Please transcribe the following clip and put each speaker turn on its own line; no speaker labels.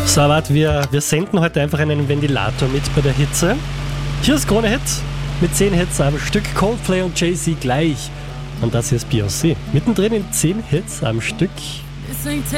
So, warte, wir senden heute einfach einen Ventilator mit bei der Hitze. Hier ist Krone Hit mit 10 Hits am Stück, Coldplay und Jay-Z gleich. Und das hier ist Beyoncé. Mittendrin in 10 Hits am Stück.